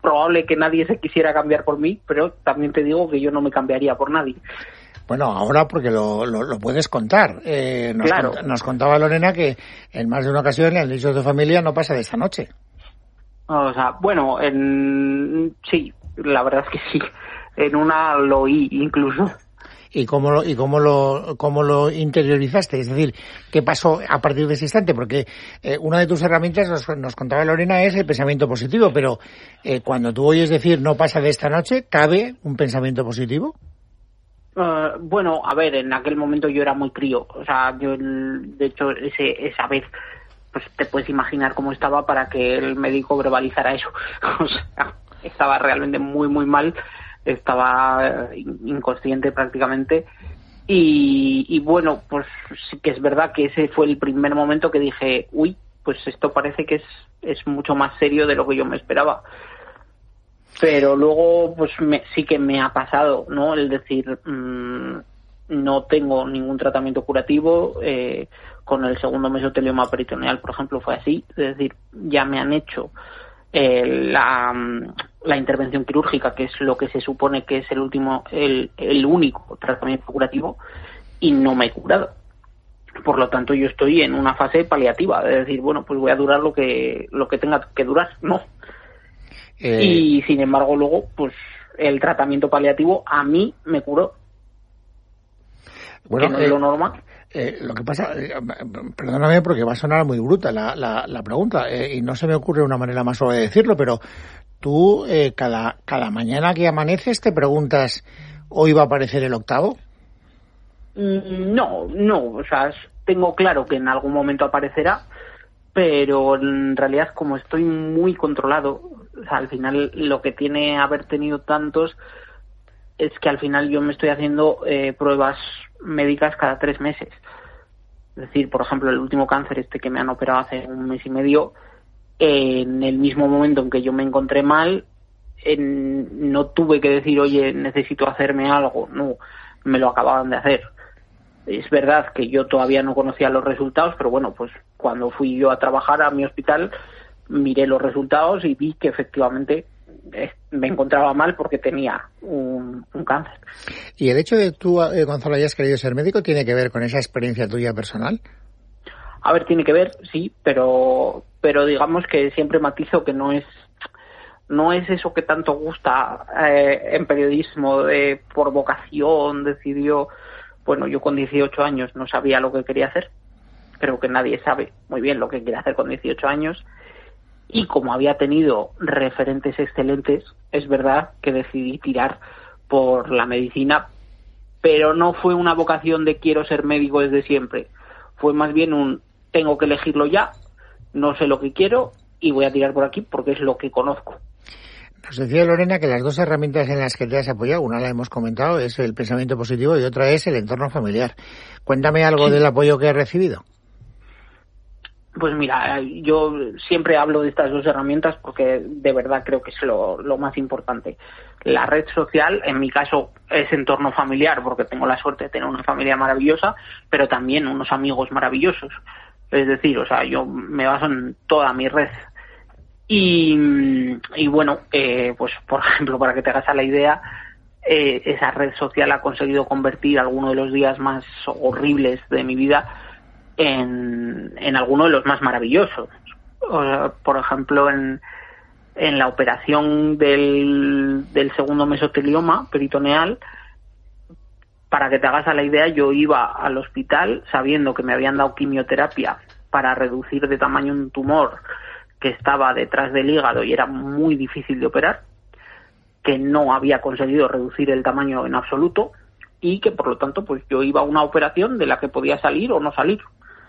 probable que nadie se quisiera cambiar por mí, pero también te digo que yo no me cambiaría por nadie. Bueno, ahora porque lo puedes contar. Claro. Nos contaba Lorena que en más de una ocasión le han dicho a tu familia no pasa de esta noche. O sea, bueno, sí, la verdad es que sí. En una lo oí incluso. ¿Y cómo lo interiorizaste? Es decir, ¿qué pasó a partir de ese instante? Porque una de tus herramientas, nos contaba Lorena, es el pensamiento positivo, pero cuando tú oyes decir no pasa de esta noche, ¿cabe un pensamiento positivo? Bueno, a ver, en aquel momento yo era muy crío. O sea, yo, de hecho, esa vez, pues te puedes imaginar cómo estaba para que el médico verbalizara eso. O sea, estaba realmente muy, muy mal. Estaba inconsciente prácticamente y bueno, pues sí que es verdad que ese fue el primer momento que dije, uy, pues esto parece que es mucho más serio de lo que yo me esperaba. Pero luego pues sí que me ha pasado, ¿no? El decir, no tengo ningún tratamiento curativo, con el segundo mesotelioma peritoneal, por ejemplo, fue así, es decir, ya me han hecho la intervención quirúrgica, que es lo que se supone que es el único tratamiento curativo, y no me he curado. Por lo tanto, yo estoy en una fase paliativa, de decir, bueno, pues voy a durar lo que tenga que durar, ¿no? Y sin embargo, luego, pues el tratamiento paliativo a mí me curó. Bueno, que no es lo normal. Lo que pasa, perdóname porque va a sonar muy bruta la pregunta, y no se me ocurre una manera más suave de decirlo, pero tú cada mañana que amaneces te preguntas, ¿hoy va a aparecer el octavo? No, o sea, tengo claro que en algún momento aparecerá, pero en realidad como estoy muy controlado, o sea, al final lo que tiene haber tenido tantos es que al final yo me estoy haciendo pruebas médicas cada 3 meses. Es decir, por ejemplo, el último cáncer que me han operado hace 1 mes y medio, en el mismo momento en que yo me encontré mal, no tuve que decir, oye, necesito hacerme algo. No, me lo acababan de hacer. Es verdad que yo todavía no conocía los resultados, pero bueno, pues cuando fui yo a trabajar a mi hospital, miré los resultados y vi que efectivamente me encontraba mal porque tenía un cáncer. ¿Y el hecho de que tú, Gonzalo, hayas querido ser médico tiene que ver con esa experiencia tuya personal? A ver, tiene que ver, sí, pero digamos que siempre matizo que no es eso que tanto gusta en periodismo, por vocación decidió. Bueno, yo con 18 años no sabía lo que quería hacer. Creo que nadie sabe muy bien lo que quiere hacer con 18 años. Y como había tenido referentes excelentes, es verdad que decidí tirar por la medicina, pero no fue una vocación de quiero ser médico desde siempre. Fue más bien tengo que elegirlo ya, no sé lo que quiero y voy a tirar por aquí porque es lo que conozco. Nos decía Lorena que las 2 herramientas en las que te has apoyado, una la hemos comentado, es el pensamiento positivo y otra es el entorno familiar. Cuéntame algo del apoyo que has recibido. Pues mira, yo siempre hablo de estas 2 herramientas porque de verdad creo que es lo más importante. La red social, en mi caso, es entorno familiar porque tengo la suerte de tener una familia maravillosa, pero también unos amigos maravillosos. Es decir, o sea, yo me baso en toda mi red. Y bueno, pues por ejemplo, para que te hagas a la idea, esa red social ha conseguido convertir algunos de los días más horribles de mi vida en alguno de los más maravillosos. Por ejemplo, en la operación del segundo mesotelioma peritoneal, para que te hagas a la idea, yo iba al hospital sabiendo que me habían dado quimioterapia para reducir de tamaño un tumor que estaba detrás del hígado y era muy difícil de operar, que no había conseguido reducir el tamaño en absoluto y que por lo tanto pues yo iba a una operación de la que podía salir o no salir.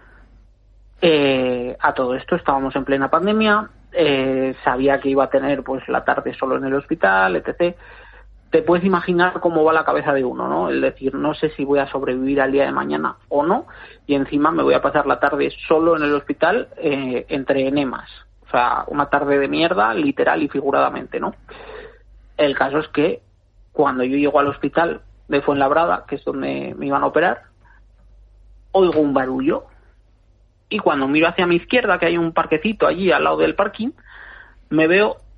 A todo esto estábamos en plena pandemia, sabía que iba a tener pues la tarde solo en el hospital, etc. Te puedes imaginar cómo va la cabeza de uno, ¿no? El decir, no sé si voy a sobrevivir al día de mañana o no, y encima me voy a pasar la tarde solo en el hospital entre enemas. O sea, una tarde de mierda, literal y figuradamente, ¿no? El caso es que cuando yo llego al hospital de Fuenlabrada, que es donde me iban a operar, oigo un barullo y cuando miro hacia mi izquierda, que hay un parquecito allí al lado del parking, me veo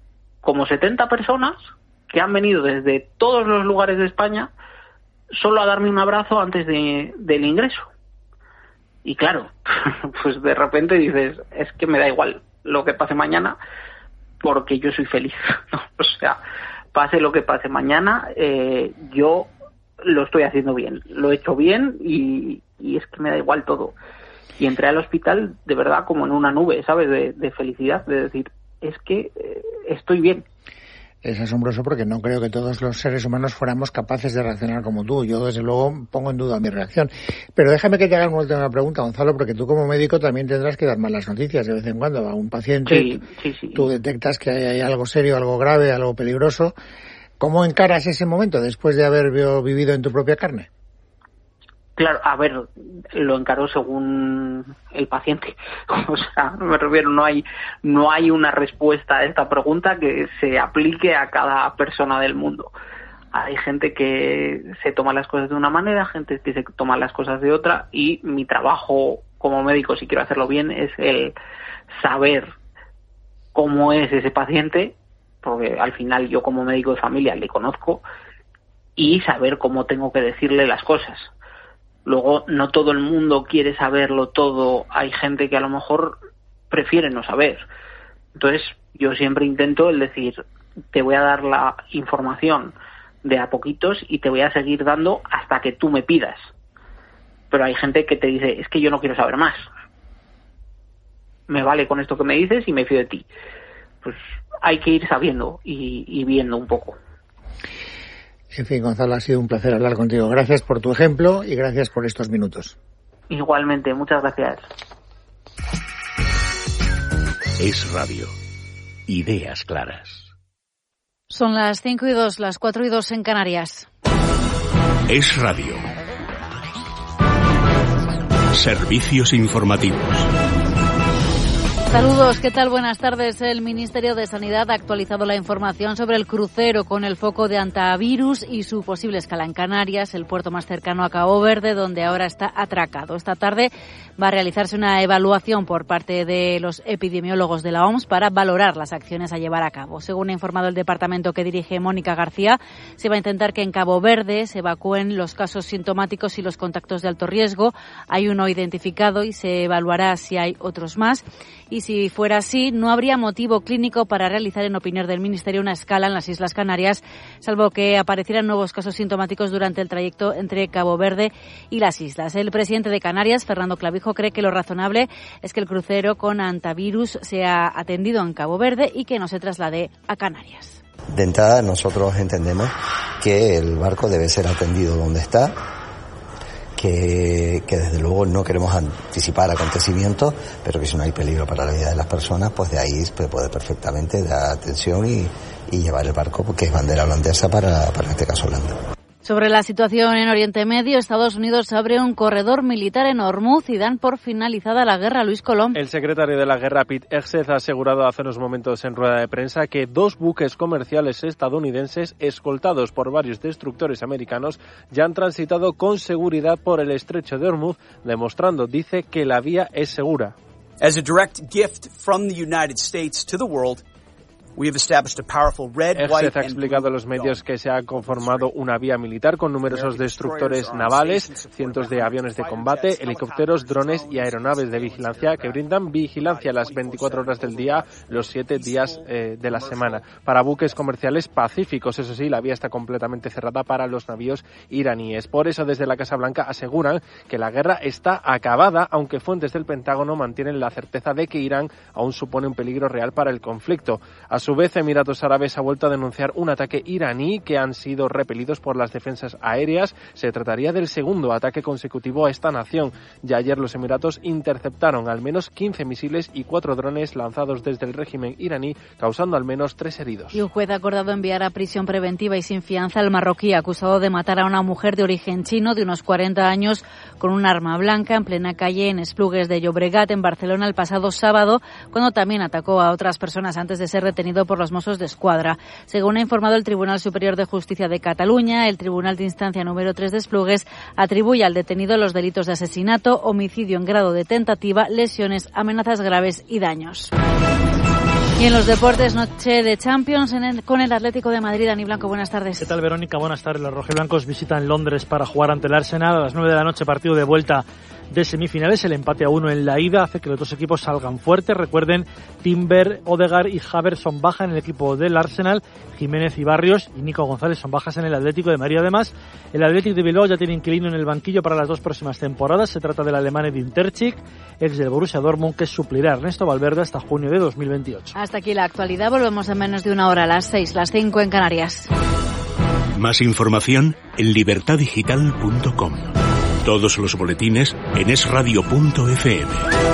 como 70 personas que han venido desde todos los lugares de España solo a darme un abrazo antes del ingreso. Y claro, pues de repente dices, es que me da igual lo que pase mañana porque yo soy feliz, ¿no? O sea, pase lo que pase mañana, yo lo estoy haciendo bien, lo he hecho bien y es que me da igual todo. Y entré al hospital de verdad como en una nube, ¿sabes? De felicidad, de decir, es que estoy bien. Es asombroso porque no creo que todos los seres humanos fuéramos capaces de reaccionar como tú. Yo, desde luego, pongo en duda mi reacción. Pero déjame que te haga una última pregunta, Gonzalo, porque tú como médico también tendrás que dar malas noticias de vez en cuando a un paciente. Sí. Tú detectas que hay algo serio, algo grave, algo peligroso. ¿Cómo encaras ese momento después de haber vivido en tu propia carne? Claro, a ver, lo encaro según el paciente. O sea, me refiero, no hay una respuesta a esta pregunta que se aplique a cada persona del mundo. Hay gente que se toma las cosas de una manera, gente que se toma las cosas de otra, y mi trabajo como médico, si quiero hacerlo bien, es el saber cómo es ese paciente, porque al final yo como médico de familia le conozco, y saber cómo tengo que decirle las cosas. Luego, no todo el mundo quiere saberlo todo. Hay gente que a lo mejor prefiere no saber. Entonces, yo siempre intento el decir, te voy a dar la información de a poquitos y te voy a seguir dando hasta que tú me pidas. Pero hay gente que te dice, es que yo no quiero saber más. Me vale con esto que me dices y me fío de ti. Pues hay que ir sabiendo y viendo un poco. En fin, Gonzalo, ha sido un placer hablar contigo. Gracias por tu ejemplo y gracias por estos minutos. Igualmente, muchas gracias. Es Radio. Ideas claras. Son las 5:02, las 4:02 en Canarias. Es Radio. Servicios informativos. Saludos, ¿qué tal? Buenas tardes. El Ministerio de Sanidad ha actualizado la información sobre el crucero con el foco de hantavirus y su posible escala en Canarias, el puerto más cercano a Cabo Verde, donde ahora está atracado. Esta tarde va a realizarse una evaluación por parte de los epidemiólogos de la OMS para valorar las acciones a llevar a cabo. Según ha informado el departamento que dirige Mónica García, se va a intentar que en Cabo Verde se evacúen los casos sintomáticos y los contactos de alto riesgo. Hay uno identificado y se evaluará si hay otros más. Y si fuera así, no habría motivo clínico para realizar, en opinión del Ministerio, una escala en las Islas Canarias, salvo que aparecieran nuevos casos sintomáticos durante el trayecto entre Cabo Verde y las islas. El presidente de Canarias, Fernando Clavijo, cree que lo razonable es que el crucero con hantavirus sea atendido en Cabo Verde y que no se traslade a Canarias. De entrada, nosotros entendemos que el barco debe ser atendido donde está, que desde luego no queremos anticipar acontecimientos, pero que si no hay peligro para la vida de las personas, pues de ahí se puede perfectamente dar atención y llevar el barco, porque es bandera holandesa para en este caso Holanda. Sobre la situación en Oriente Medio, Estados Unidos abre un corredor militar en Hormuz y dan por finalizada la guerra. Luis Colón. El secretario de la guerra, Pete Hegseth, ha asegurado hace unos momentos en rueda de prensa que 2 buques comerciales estadounidenses, escoltados por varios destructores americanos, ya han transitado con seguridad por el estrecho de Hormuz, demostrando, dice, que la vía es segura. As a direct gift from the United States to the world, Hegseth ha explicado a los medios que se ha conformado una vía militar con numerosos destructores navales, cientos de aviones de combate, helicópteros, drones y aeronaves de vigilancia que brindan vigilancia las 24 horas del día, los 7 días de la semana. Para buques comerciales pacíficos, eso sí, la vía está completamente cerrada para los navíos iraníes. Por eso, desde la Casa Blanca aseguran que la guerra está acabada, aunque fuentes del Pentágono mantienen la certeza de que Irán aún supone un peligro real para el conflicto. A su vez, Emiratos Árabes ha vuelto a denunciar un ataque iraní que han sido repelidos por las defensas aéreas. Se trataría del segundo ataque consecutivo a esta nación. Ya ayer los Emiratos interceptaron al menos 15 misiles y 4 drones lanzados desde el régimen iraní, causando al menos 3 heridos. Y un juez ha acordado enviar a prisión preventiva y sin fianza al marroquí acusado de matar a una mujer de origen chino de unos 40 años con un arma blanca en plena calle en Esplugues de Llobregat, en Barcelona, el pasado sábado, cuando también atacó a otras personas antes de ser detenido por los Mossos d'Esquadra. Según ha informado el Tribunal Superior de Justicia de Cataluña, el Tribunal de Instancia número 3 de Esplugues atribuye al detenido los delitos de asesinato, homicidio en grado de tentativa, lesiones, amenazas graves y daños. Y en los deportes, noche de Champions con el Atlético de Madrid. Dani Blanco, buenas tardes. ¿Qué tal, Verónica? Buenas tardes. Los rojiblancos visitan Londres para jugar ante el Arsenal a las 9 de la noche, partido de vuelta de semifinales. El empate a 1 en la ida hace que los dos equipos salgan fuertes. Recuerden, Timber, Odegaard y Havertz son bajas en el equipo del Arsenal. Jiménez y Barrios y Nico González son bajas en el Atlético de Madrid. Además, el Atlético de Bilbao ya tiene inquilino en el banquillo para las 2 próximas temporadas. Se trata del alemán Edin Terzic, ex del Borussia Dortmund, que suplirá a Ernesto Valverde hasta junio de 2028. Hasta aquí la actualidad. Volvemos en menos de una hora, a las 6, las 5 en Canarias. Más información en libertadigital.com. Todos los boletines en esradio.fm.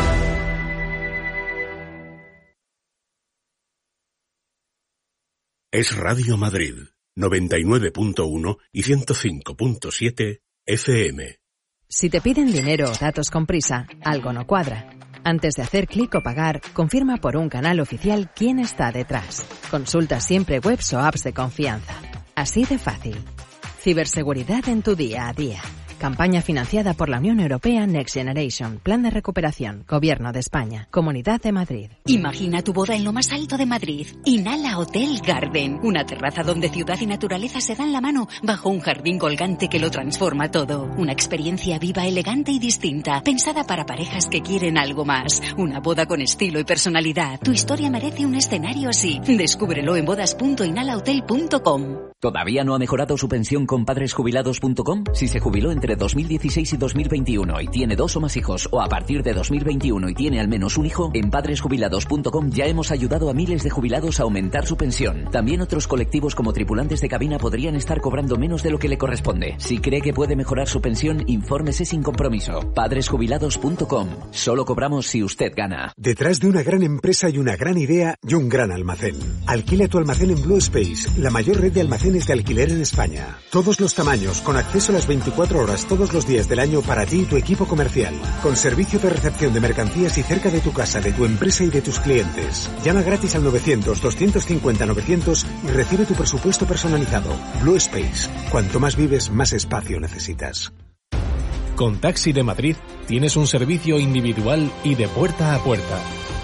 Es Radio Madrid, 99.1 y 105.7 FM. Si te piden dinero o datos con prisa, algo no cuadra. Antes de hacer clic o pagar, confirma por un canal oficial quién está detrás. Consulta siempre webs o apps de confianza. Así de fácil. Ciberseguridad en tu día a día. Campaña financiada por la Unión Europea Next Generation. Plan de recuperación. Gobierno de España. Comunidad de Madrid. Imagina tu boda en lo más alto de Madrid. Inhala Hotel Garden. Una terraza donde ciudad y naturaleza se dan la mano bajo un jardín colgante que lo transforma todo. Una experiencia viva, elegante y distinta. Pensada para parejas que quieren algo más. Una boda con estilo y personalidad. Tu historia merece un escenario así. Descúbrelo en bodas.inhalahotel.com. ¿Todavía no ha mejorado su pensión con padresjubilados.com? Si se jubiló entre 2016 y 2021 y tiene 2 o más hijos, o a partir de 2021 y tiene al menos un hijo, en padresjubilados.com ya hemos ayudado a miles de jubilados a aumentar su pensión. También otros colectivos como tripulantes de cabina podrían estar cobrando menos de lo que le corresponde. Si cree que puede mejorar su pensión, infórmese sin compromiso. Padresjubilados.com. Solo cobramos si usted gana. Detrás de una gran empresa y una gran idea y un gran almacén. Alquila tu almacén en Blue Space, la mayor red de almacenes de alquiler en España. Todos los tamaños, con acceso a las 24 horas todos los días del año para ti y tu equipo comercial. Con servicio de recepción de mercancías y cerca de tu casa, de tu empresa y de tus clientes. Llama gratis al 900-250-900 y recibe tu presupuesto personalizado. Blue Space. Cuanto más vives, más espacio necesitas. Con Taxi de Madrid tienes un servicio individual y de puerta a puerta.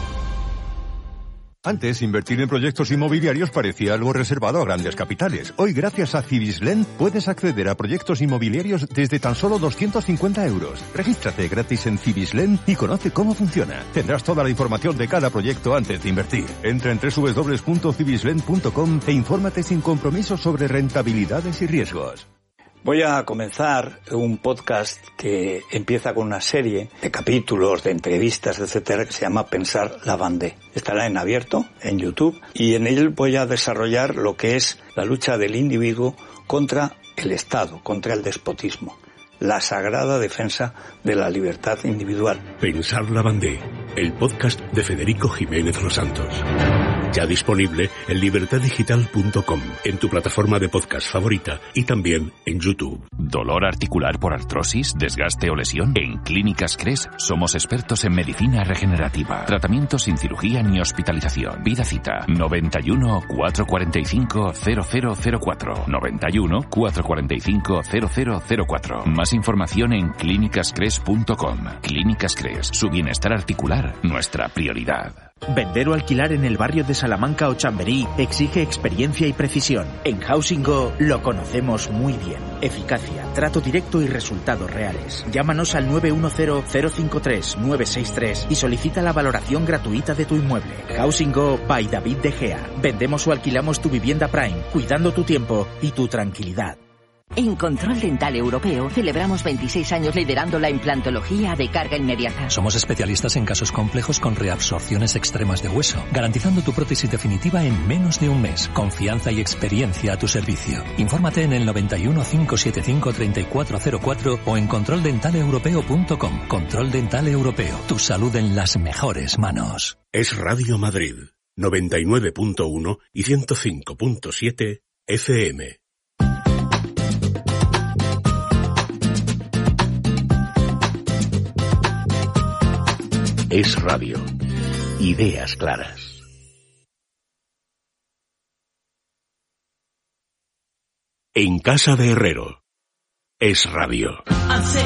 Antes, invertir en proyectos inmobiliarios parecía algo reservado a grandes capitales. Hoy, gracias a Cibislen, puedes acceder a proyectos inmobiliarios desde tan solo 250 euros. Regístrate gratis en Cibislen y conoce cómo funciona. Tendrás toda la información de cada proyecto antes de invertir. Entra en www.cibislen.com e infórmate sin compromiso sobre rentabilidades y riesgos. Voy a comenzar un podcast que empieza con una serie de capítulos, de entrevistas, etcétera, que se llama Pensar la Vendée. Estará en abierto, en YouTube, y en él voy a desarrollar lo que es la lucha del individuo contra el Estado, contra el despotismo. La sagrada defensa de la libertad individual. Pensar la Vendée, el podcast de Federico Jiménez Los Santos. Ya disponible en libertadigital.com, en tu plataforma de podcast favorita y también en YouTube. ¿Dolor articular por artrosis, desgaste o lesión? En Clínicas Cres somos expertos en medicina regenerativa. Tratamiento sin cirugía ni hospitalización. Pida cita 91 445 0004. 91 445 0004. Más información en clínicascres.com. Clínicas Cres, su bienestar articular, nuestra prioridad. Vender o alquilar en el barrio de Salamanca o Chamberí exige experiencia y precisión. En Housing Go lo conocemos muy bien. Eficacia, trato directo y resultados reales. Llámanos al 910-053-963 y solicita la valoración gratuita de tu inmueble. Housing Go by David De Gea. Vendemos o alquilamos tu vivienda Prime, cuidando tu tiempo y tu tranquilidad. En Control Dental Europeo celebramos 26 años liderando la implantología de carga inmediata. Somos especialistas en casos complejos con reabsorciones extremas de hueso, garantizando tu prótesis definitiva en menos de un mes. Confianza y experiencia a tu servicio. Infórmate en el 91 575 3404 o en controldentaleuropeo.com. Control Dental Europeo. Tu salud en las mejores manos. Es Radio Madrid, 99.1 y 105.7 FM. Es Radio. Ideas claras. En casa de Herrero. Es Radio.